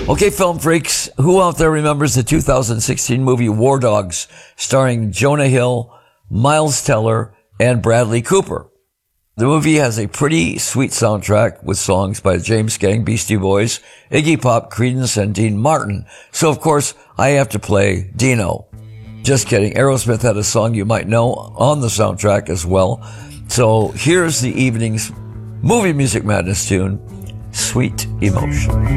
Okay, film freaks, who out there remembers the 2016 movie War Dogs, starring Jonah Hill, Miles Teller, and Bradley Cooper? The movie has a pretty sweet soundtrack with songs by James Gang, Beastie Boys, Iggy Pop, Creedence, and Dean Martin. So, of course, I have to play Dino. Just kidding. Aerosmith had a song you might know on the soundtrack as well. So here's the evening's movie music madness tune, Sweet Emotion.